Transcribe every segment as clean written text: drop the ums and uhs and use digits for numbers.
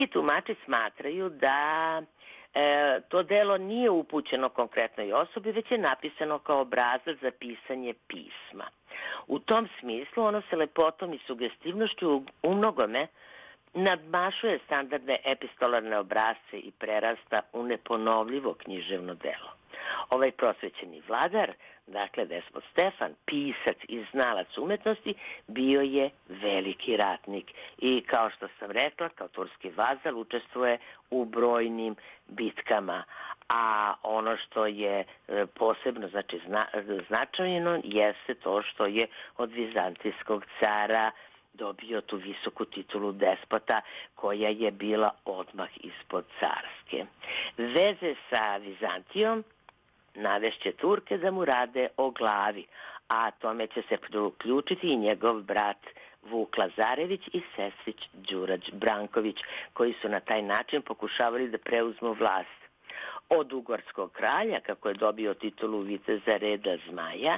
I tumači smatraju da to delo nije upućeno konkretnoj osobi, već je napisano kao obrazac za pisanje pisma. U tom smislu ono se lepotom i sugestivnošću u mnogome nadmašuje standardne epistolarne obrazce i prerasta u neponovljivo književno delo. Ovaj prosvećeni vladar, dakle Despot Stefan, pisac i znalac umetnosti, bio je veliki ratnik i kao što sam rekla, kao turski vazal učestvuje u brojnim bitkama, a ono što je posebno značajno jeste to što je od vizantijskog cara dobio tu visoku titulu despota koja je bila odmah ispod carske. Veze sa Vizantijom navešće Turke da mu rade o glavi, a tome će se priključiti i njegov brat Vuk Lazarević i sestrić Đurađ Branković, koji su na taj način pokušavali da preuzmu vlast. Od ugorskog kralja, kako je dobio titulu viteza reda Zmaja,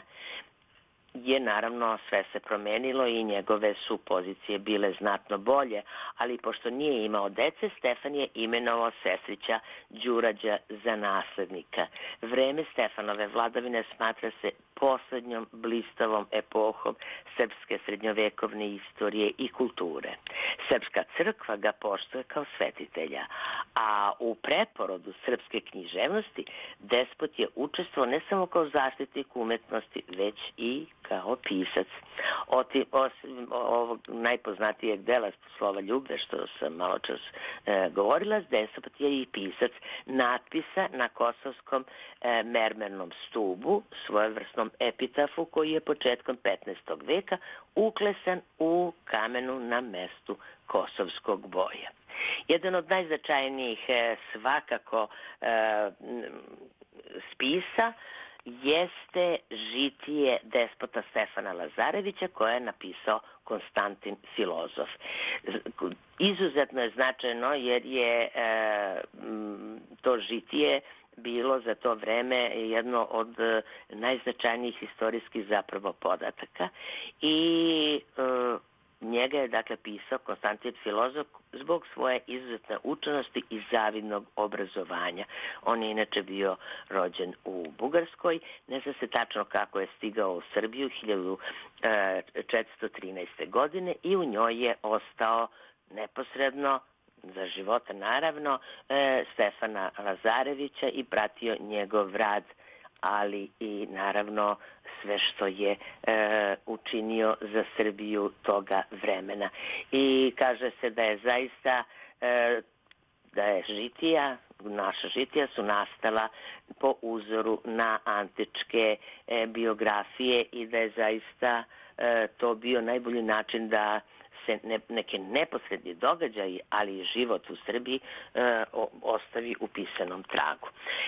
je naravno sve se promenilo i njegove su pozicije bile znatno bolje, ali pošto nije imao dece, Stefan je imenovao sestrića Đurađa za naslednika. Vreme Stefanove vladavine smatra se poslednjom blistavom epohom srpske srednjovekovne istorije i kulture. Srpska crkva ga poštuje kao svetitelja, a u preporodu srpske književnosti despot je učestvovao ne samo kao zaštitnik umetnosti, već i kao pisac. Osim ovog najpoznatijeg dela Slova Ljube, što sam malo čas govorila, despot je i pisac natpisa na kosovskom mermernom stubu, svojevrsnom epitafu koji je početkom 15. veka uklesan u kamenu na mestu Kosovskog boja. Jedan od najznačajnijih svakako spisa jeste žitije despota Stefana Lazarevića koje je napisao Konstantin Filozof. Izuzetno je značajno jer je to žitije bilo za to vreme jedno od najznačajnijih istorijskih zapravo podataka i njega je dakle pisao Konstantin Filozof zbog svoje izuzetne učenosti i zavidnog obrazovanja. On je inače bio rođen u Bugarskoj, ne zna se tačno kako je stigao u Srbiju 1413. godine i u njoj je ostao neposredno za života naravno Stefana Lazarevića i pratio njegov rad, ali i naravno sve što je učinio za Srbiju toga vremena. I kaže se da je zaista da je žitija, naša žitija su nastala po uzoru na antičke biografije i da je zaista to bio najbolji način da se neke neposredni događaji, ali i život u Srbiji ostavi u pisanom tragu.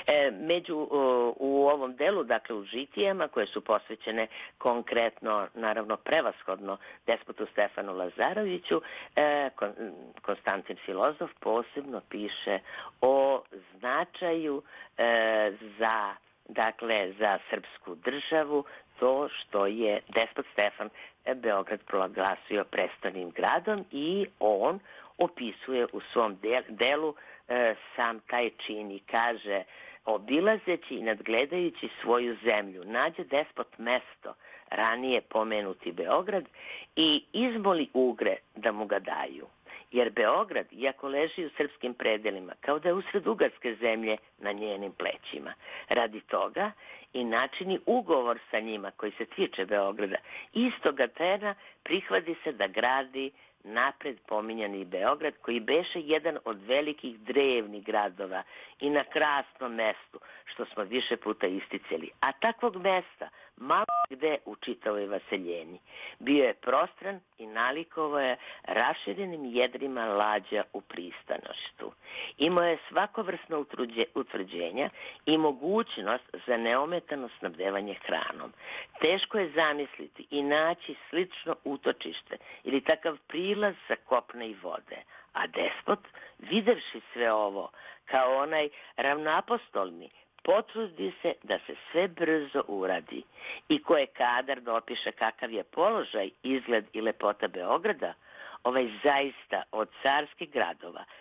U ovom delu, dakle u žitijama koje su posvećene konkretno, naravno prevashodno despotu Stefanu Lazareviću, Konstantin Filozof posebno piše o značaju za srpsku državu, to što je despot Stefan Beograd proglasio prestolnim gradom i on opisuje u svom delu sam taj čin i kaže: obilazeći i nadgledajući svoju zemlju, nađe despot mesto, ranije pomenuti Beograd, i izmoli Ugre da mu ga daju. Jer Beograd, iako leži u srpskim predelima, kao da je usred ugarske zemlje na njenim plećima. Radi toga i načini ugovor sa njima koji se tiče Beograda, istoga trena prihvati se da gradi napred pominjani Beograd, koji beše jedan od velikih drevnih gradova i na krasnom mestu, što smo više puta isticali. A takvog mesta malo gde u čitavoj vaseljeni. Bio je prostran i nalikovao je raširenim jedrima lađa u pristanoštu. Imao je svakovrsno utvrđenja i mogućnost za neometano snabdevanje hranom. Teško je zamisliti i naći slično utočište ili takav prilaz sa kopna i vode. A despot, videvši sve ovo, kao onaj ravnoapostolni, potrudi se da se sve brzo uradi i ko je kadar da opiše kakav je položaj, izgled i lepota Beograda, ovaj zaista od carskih gradova